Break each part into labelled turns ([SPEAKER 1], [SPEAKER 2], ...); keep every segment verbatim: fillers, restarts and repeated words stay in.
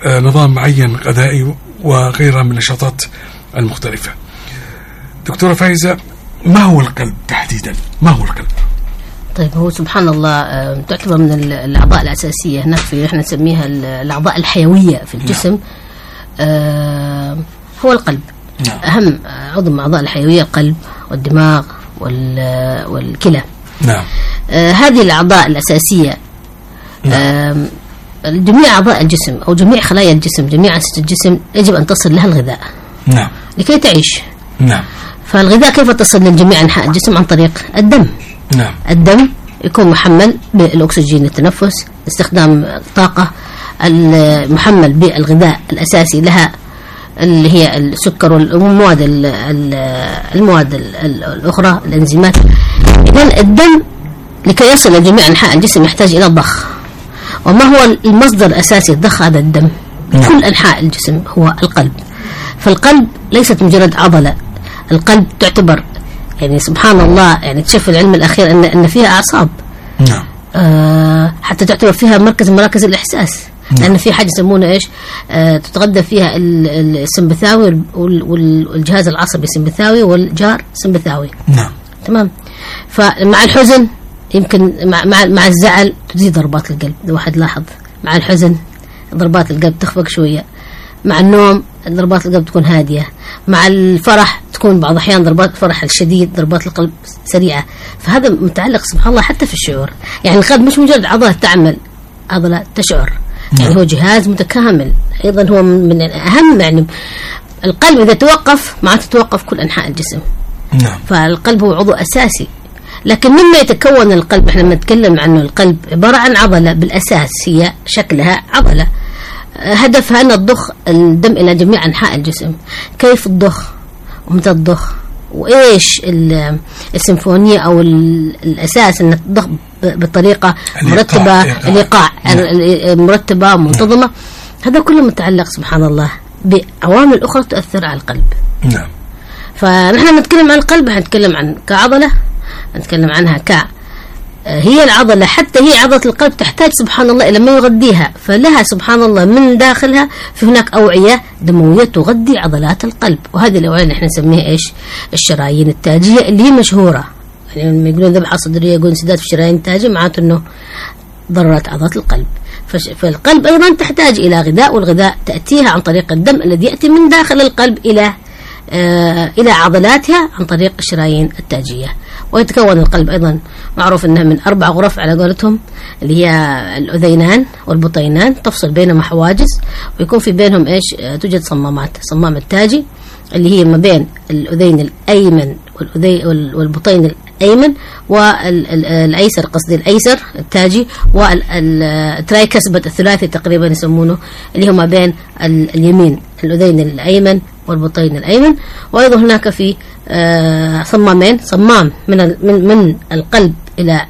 [SPEAKER 1] نظام معين غذائي وغيرها من النشاطات المختلفة. دكتورة فايزة، ما هو القلب تحديدا؟ ما هو القلب؟
[SPEAKER 2] طيب، هو سبحان الله تعتبر من الأعضاء الأساسية هناك، في احنا نسميها الأعضاء الحيوية في الجسم. نعم. آه هو القلب. نعم. أهم عضو من أعضاء الحيوية القلب والدماغ والكلى.
[SPEAKER 1] نعم.
[SPEAKER 2] آه هذه الأعضاء الأساسية. نعم. آه جميع أعضاء الجسم أو جميع خلايا الجسم، جميع أنسجة الجسم يجب أن تصل لها الغذاء.
[SPEAKER 1] نعم.
[SPEAKER 2] لكي تعيش.
[SPEAKER 1] نعم.
[SPEAKER 2] فالغذاء كيف تصل لجميع أنحاء الجسم؟ عن طريق الدم.
[SPEAKER 1] نعم.
[SPEAKER 2] الدم يكون محمل بالأكسجين للتنفس، استخدام الطاقة، المحمل بالغذاء الأساسي لها اللي هي السكر والمواد المواد الأخرى، الأنزيمات. إذن الدم لكي يصل لجميع أنحاء الجسم يحتاج إلى الضخ. وما هو المصدر الأساسي الضخ هذا الدم؟ نعم. كل أنحاء الجسم هو القلب. فالقلب ليست مجرد عضلة، القلب تعتبر يعني سبحان الله، يعني اكتشف العلم الأخير أن أن فيها أعصاب.
[SPEAKER 1] نعم.
[SPEAKER 2] آه حتى تعتبر فيها مركز مراكز الإحساس. نعم. لأن في حاجة يسمونه إيش؟ آه تتغذى فيها السمبثاوي والجهاز العصبي السمبثاوي والجار سمبثاوي.
[SPEAKER 1] نعم.
[SPEAKER 2] تمام. فمع الحزن يمكن مع مع, مع الزعل تزيد ضربات القلب، لو واحد لاحظ مع الحزن ضربات القلب تخفق شوية، مع النوم ضربات القلب تكون هادية، مع الفرح تكون بعض الأحيان ضربات الفرح الشديد ضربات القلب سريعة. فهذا متعلق سبحان الله حتى في الشعور. يعني القلب مش مجرد عضلة تعمل، عضلة تشعر. يعني هو جهاز متكامل أيضا، هو من أهم. يعني القلب إذا توقف ما تتوقف كل أنحاء الجسم.
[SPEAKER 1] نعم.
[SPEAKER 2] فالقلب هو عضو أساسي. لكن مما يتكون القلب، احنا لما نتكلم عنه القلب عبارة عن عضلة بالأساس، هي شكلها عضلة، هدفها أن تضخ الدم إلى جميع أنحاء الجسم. كيف تضخ ومتى تضخ وإيش السيمفونية أو الأساس أن تضخ بطريقة مرتبة، الإيقاع مرتبة منتظمة. هذا كله متعلق سبحان الله بعوامل أخرى تؤثر على القلب.
[SPEAKER 1] نعم.
[SPEAKER 2] فنحن نتكلم عن القلب، نتكلم عن كعضلة، نتكلم عنها ك هي العضلة. حتى هي عضلة القلب تحتاج سبحان الله إلى ما يغذيها، فلها سبحان الله من داخلها في هناك أوعية دموية تغذي عضلات القلب. وهذه الأوعية نحن نسميها إيش؟ الشرايين التاجية، اللي هي مشهورة. يعني لما يقولون ذبحة صدرية يقولون انسداد في الشرايين التاجية، معناته إنه ضررت عضلات القلب. فالقلب أيضا تحتاج إلى غذاء، والغذاء تأتيها عن طريق الدم الذي يأتي من داخل القلب إلى آه إلى عضلاتها عن طريق الشرايين التاجية. ويتكون القلب أيضا معروف أنها من أربع غرف على قولتهم، اللي هي الأذينان والبطينان، تفصل بينهما حواجز، ويكون في بينهم إيش؟ توجد صمامات، صمام التاجي اللي هي ما بين الأذين الأيمن والأذي والبطين الأيمن والأيسر، قصدي الأيسر التاجي، والترايكسبت الثلاثي تقريبا يسمونه، اللي هو ما بين اليمين الأذين الأيمن والبطين الأيمن. وأيضا هناك في آه صمامين، صمام من من من القلب إلى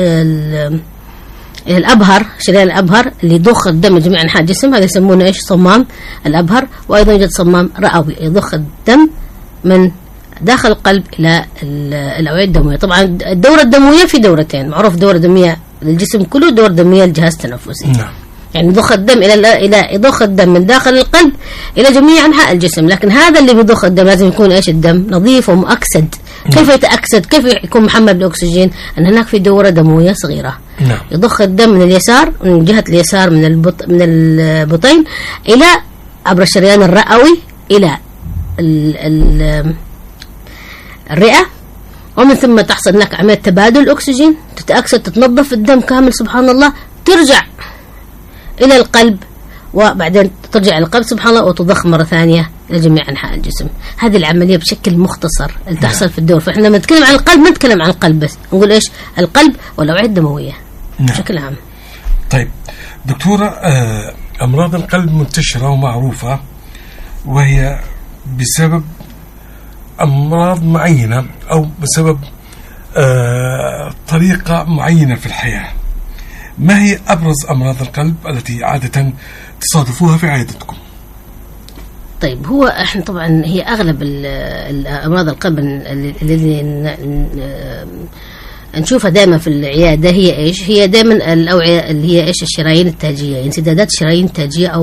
[SPEAKER 2] إلى الأبهر، شريان الأبهر اللي يضخ الدم جميع أنحاء الجسم، هذا يسمونه إيش؟ صمام الأبهر. وأيضا يوجد صمام رئوي يضخ الدم من داخل القلب إلى الأوعية الدموية. طبعا الدورة الدموية في دورتين، معروف دورة دموية للجسم كله، دورة دموية للجهاز التنفسي. نعم. يعني يضخ الدم إلى إلى يضخ الدم من داخل القلب إلى جميع أنحاء الجسم. لكن هذا اللي بيضخ الدم لازم يكون إيش؟ الدم نظيف ومؤكسد. نعم. كيف يتأكسد؟ كيف يكون محمل بالأكسجين؟ أن هناك في دورة دموية صغيرة. نعم. يضخ الدم من اليسار، من جهة اليسار من البط من البطين إلى عبر الشريان الرئوي إلى ال ال الرئة، ومن ثم تحصل هناك عملية تبادل الأكسجين، تتأكسد، تتنظف الدم كامل سبحان الله، ترجع إلى القلب، وبعدين ترجع إلى القلب سبحان الله وتضخ مرة ثانية إلى جميع أنحاء الجسم. هذه العملية بشكل مختصر اللي تحصل في الدور. فإحنا لما نتكلم عن القلب ما نتكلم عن القلب بس، نقول إيش؟ القلب والأوعية الدموية. نعم. بشكل عام.
[SPEAKER 1] طيب دكتورة، آه أمراض القلب منتشرة ومعروفة، وهي بسبب أمراض معينة أو بسبب آه طريقة معينة في الحياة. ما هي أبرز أمراض القلب التي عادة تصادفوها في عيادتكم؟
[SPEAKER 2] طيب، هو احنا طبعا هي أغلب الأمراض القلب اللي نشوفها دائما في العيادة هي إيش؟ هي دائما الأوعية اللي هي إيش؟ الشرايين التاجية، انسدادات الشرايين التاجية أو